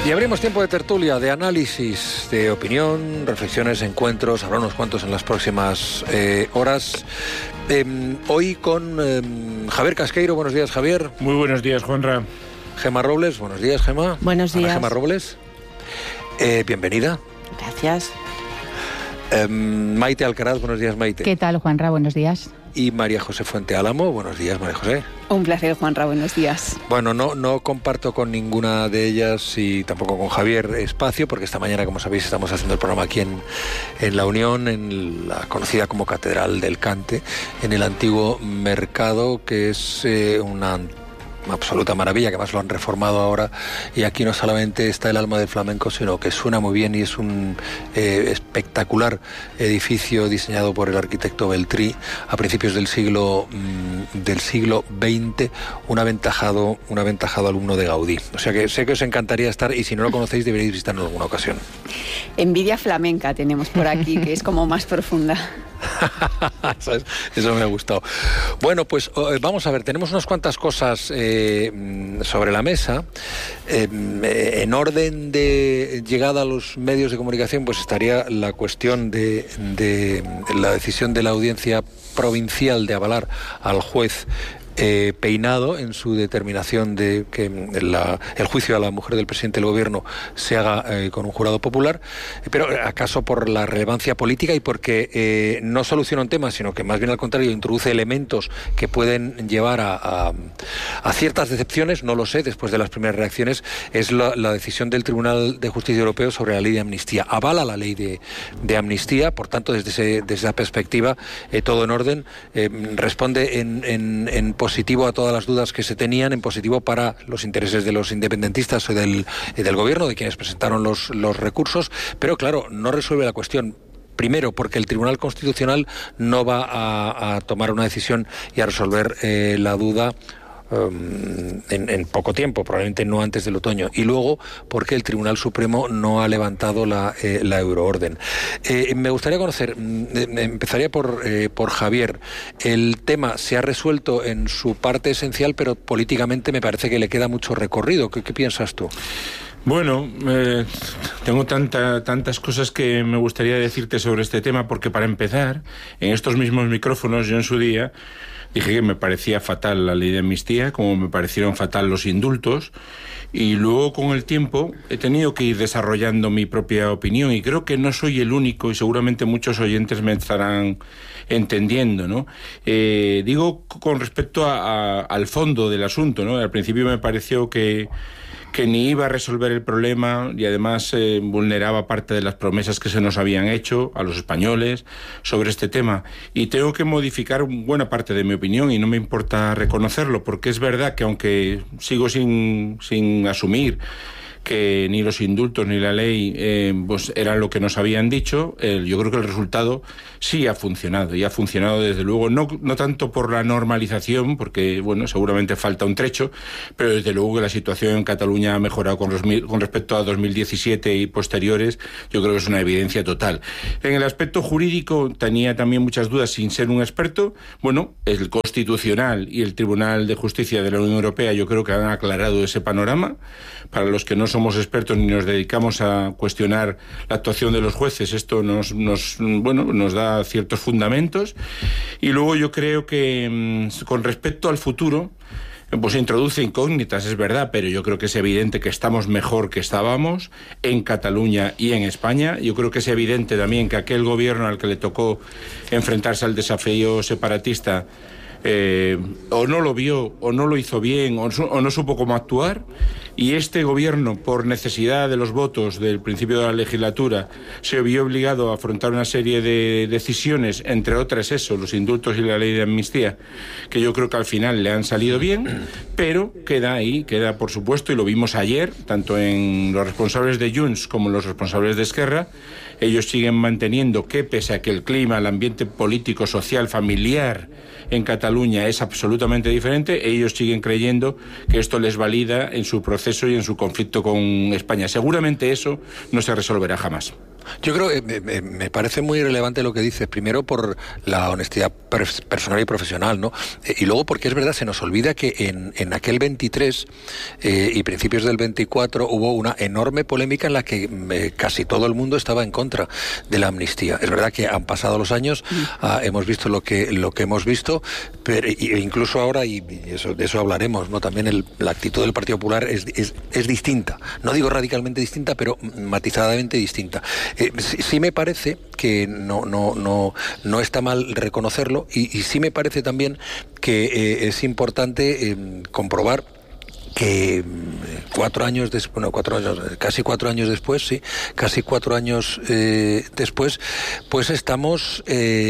Y abrimos tiempo de tertulia, de análisis, de opinión, reflexiones, encuentros. Habrá unos cuantos en las próximas horas. Hoy con Javier Casqueiro. Buenos días, Javier. Muy buenos días, Juanra. Gemma Robles. Buenos días, Gemma. Buenos días. Ana Gemma Robles. Bienvenida. Gracias. Maite Alcaraz. Buenos días, Maite. ¿Qué tal, Juanra? Buenos días. Y María José Fuente Álamo. Buenos días, María José. Un placer, Juanra. Buenos días. Bueno, no comparto con ninguna de ellas y tampoco con Javier espacio, porque esta mañana, como sabéis, estamos haciendo el programa aquí en La Unión, en la conocida como Catedral del Cante, en el antiguo mercado, que es una absoluta maravilla, que además lo han reformado ahora, y aquí no solamente está el alma del flamenco, sino que suena muy bien y es un espectacular edificio diseñado por el arquitecto Beltrí a principios del siglo XX, un aventajado alumno de Gaudí. O sea que sé que os encantaría estar, y si no lo conocéis deberéis visitarlo en alguna ocasión. Envidia flamenca tenemos por aquí, que es como más profunda. Eso me ha gustado. Bueno, pues vamos a ver, tenemos unas cuantas cosas sobre la mesa. En orden de llegada a los medios de comunicación, pues estaría la cuestión de la decisión de la Audiencia Provincial de avalar al juez Peinado en su determinación de que el juicio a la mujer del presidente del gobierno se haga con un jurado popular, pero acaso por la relevancia política y porque no soluciona un tema, sino que más bien al contrario introduce elementos que pueden llevar a ciertas decepciones, no lo sé, después de las primeras reacciones, es la decisión del Tribunal de Justicia Europeo sobre la ley de amnistía. Avala la ley de amnistía, por tanto, desde esa perspectiva, todo en orden, responde en positivo a todas las dudas que se tenían, en positivo para los intereses de los independentistas o del gobierno, de quienes presentaron los recursos, pero claro, no resuelve la cuestión. Primero, porque el Tribunal Constitucional no va a tomar una decisión y a resolver la duda en poco tiempo, probablemente no antes del otoño, y luego porque el Tribunal Supremo no ha levantado la euroorden. Me gustaría conocer, empezaría por Javier. El tema se ha resuelto en su parte esencial, pero políticamente me parece que le queda mucho recorrido. ¿Qué piensas tú? Bueno, tengo tantas cosas que me gustaría decirte sobre este tema, porque para empezar, en estos mismos micrófonos, yo en su día dije que me parecía fatal la ley de amnistía, como me parecieron fatal los indultos, y luego con el tiempo he tenido que ir desarrollando mi propia opinión, y creo que no soy el único, y seguramente muchos oyentes me estarán entendiendo, ¿no? Digo con respecto al fondo del asunto, ¿no? Al principio me pareció que ni iba a resolver el problema y además vulneraba parte de las promesas que se nos habían hecho a los españoles sobre este tema. Y tengo que modificar buena parte de mi opinión y no me importa reconocerlo, porque es verdad que aunque sigo sin asumir que ni los indultos ni la ley pues eran lo que nos habían dicho, yo creo que el resultado sí ha funcionado, y ha funcionado desde luego, no tanto por la normalización, porque bueno, seguramente falta un trecho, pero desde luego que la situación en Cataluña ha mejorado con respecto a 2017 y posteriores. Yo creo que es una evidencia total. En el aspecto jurídico tenía también muchas dudas sin ser un experto. Bueno, el Constitucional y el Tribunal de Justicia de la Unión Europea yo creo que han aclarado ese panorama. Para los que no somos expertos ni nos dedicamos a cuestionar la actuación de los jueces, esto nos da ciertos fundamentos. Y luego yo creo que con respecto al futuro, pues introduce incógnitas, es verdad, pero yo creo que es evidente que estamos mejor que estábamos en Cataluña y en España. Yo creo que es evidente también que aquel gobierno al que le tocó enfrentarse al desafío separatista o no lo vio, o no lo hizo bien, o no supo cómo actuar, y este gobierno, por necesidad de los votos del principio de la legislatura, se vio obligado a afrontar una serie de decisiones, entre otras los indultos y la ley de amnistía, que yo creo que al final le han salido bien, pero queda ahí, queda por supuesto, y lo vimos ayer, tanto en los responsables de Junts como en los responsables de Esquerra. Ellos siguen manteniendo que, pese a que el clima, el ambiente político, social, familiar en Cataluña es absolutamente diferente, ellos siguen creyendo que esto les valida en su proceso y en su conflicto con España. Seguramente eso no se resolverá jamás. Yo creo que me parece muy relevante lo que dices, primero por la honestidad personal y profesional, ¿no? Y luego porque es verdad, se nos olvida que en aquel 23 y principios del 24 hubo una enorme polémica en la que casi todo el mundo estaba en contra de la amnistía. Es verdad que han pasado los años, hemos visto lo que hemos visto, pero incluso ahora, y de eso hablaremos, ¿no? También la actitud del Partido Popular es distinta. No digo radicalmente distinta, pero matizadamente distinta. Sí me parece que no está mal reconocerlo y sí me parece también que es importante comprobar que casi 4 años después, pues estamos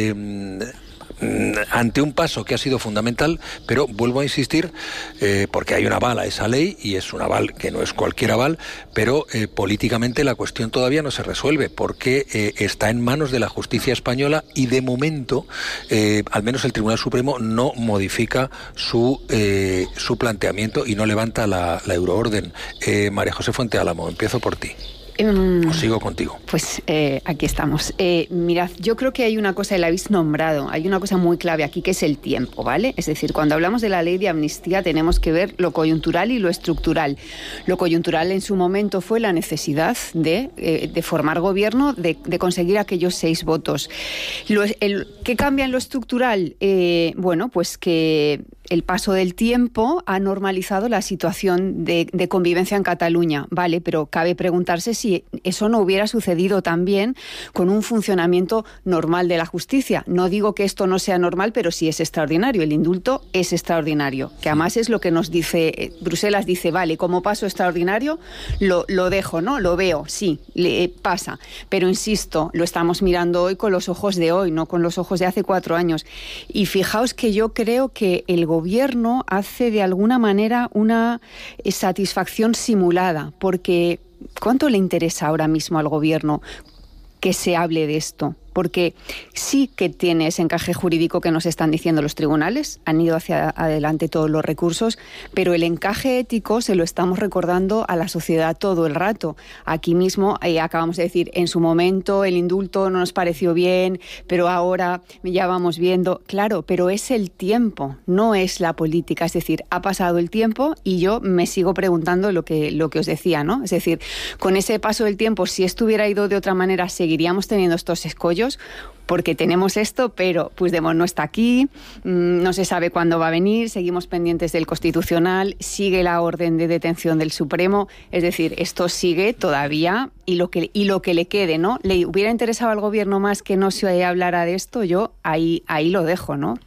ante un paso que ha sido fundamental, pero vuelvo a insistir, porque hay un aval a esa ley, y es un aval que no es cualquier aval, pero políticamente la cuestión todavía no se resuelve, porque está en manos de la justicia española y de momento, al menos el Tribunal Supremo no modifica su planteamiento y no levanta la euroorden. María José Fuente Álamo, empiezo por ti. ¿O sigo contigo? Pues aquí estamos. Mirad, yo creo que hay una cosa, y la habéis nombrado, hay una cosa muy clave aquí que es el tiempo, ¿vale? Es decir, cuando hablamos de la ley de amnistía tenemos que ver lo coyuntural y lo estructural. Lo coyuntural en su momento fue la necesidad de formar gobierno, de conseguir aquellos 6 votos. ¿Qué cambia en lo estructural? Bueno, pues que el paso del tiempo ha normalizado la situación de convivencia en Cataluña, ¿vale? Pero cabe preguntarse si eso no hubiera sucedido también con un funcionamiento normal de la justicia. No digo que esto no sea normal, pero sí es extraordinario. El indulto es extraordinario, que además es lo que nos dice Bruselas, dice, vale, como paso extraordinario lo dejo, ¿no? Lo veo, sí, pasa. Pero insisto, lo estamos mirando hoy con los ojos de hoy, no con los ojos de hace 4 años. Y fijaos que yo creo que el gobierno hace de alguna manera una satisfacción simulada, porque ¿cuánto le interesa ahora mismo al gobierno que se hable de esto? Porque sí que tiene ese encaje jurídico que nos están diciendo los tribunales, han ido hacia adelante todos los recursos, pero el encaje ético se lo estamos recordando a la sociedad todo el rato. Aquí mismo acabamos de decir, en su momento el indulto no nos pareció bien, pero ahora ya vamos viendo. Claro, pero es el tiempo, no es la política. Es decir, ha pasado el tiempo y yo me sigo preguntando lo que os decía, ¿no? Es decir, con ese paso del tiempo, si esto hubiera ido de otra manera, seguiríamos teniendo estos escollos, porque tenemos esto, pero Puigdemont no está aquí, no se sabe cuándo va a venir, seguimos pendientes del Constitucional, sigue la orden de detención del Supremo, es decir, esto sigue todavía y lo que le quede, ¿no? ¿Le hubiera interesado al gobierno más que no se hablara de esto? Yo ahí lo dejo, ¿no?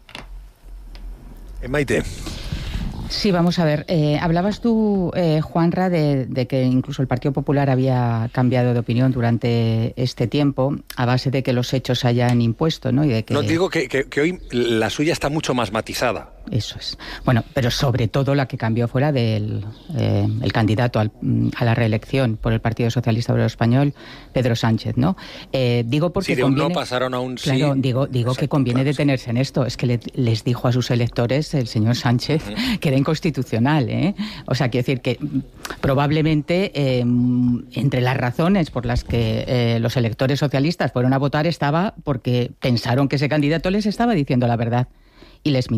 Maite. Sí, vamos a ver. Hablabas tú, Juanra, de que incluso el Partido Popular había cambiado de opinión durante este tiempo a base de que los hechos hayan impuesto, ¿no? Y de que... No, digo que hoy la suya está mucho más matizada. Eso es. Bueno, pero sobre todo la que cambió fuera del el candidato a la reelección por el Partido Socialista Obrero Español, Pedro Sánchez, ¿no? Digo porque sí, de conviene, un no pasaron a un claro, sí. Digo exacto, que conviene detenerse en esto. Es que les dijo a sus electores el señor Sánchez que era inconstitucional, ¿eh? O sea, quiero decir que probablemente entre las razones por las que los electores socialistas fueron a votar estaba porque pensaron que ese candidato les estaba diciendo la verdad y les mintió.